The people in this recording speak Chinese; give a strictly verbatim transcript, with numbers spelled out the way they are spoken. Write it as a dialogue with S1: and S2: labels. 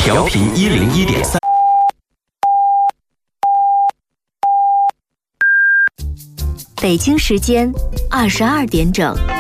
S1: 调频一零一点三。
S2: 北京时间二十二点整。